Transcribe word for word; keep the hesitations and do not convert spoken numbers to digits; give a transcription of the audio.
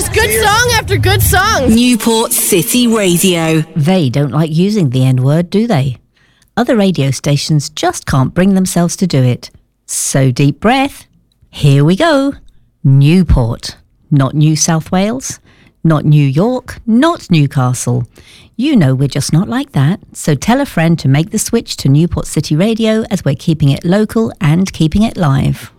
just good song after good song. Newport City Radio. They don't like using the N-word, do they? Other radio stations just can't bring themselves to do it. So deep breath. Here we go. Newport. Not New South Wales. Not New York. Not Newcastle. You know we're just not like that. So tell a friend to make the switch to Newport City Radio as we're keeping it local and keeping it live.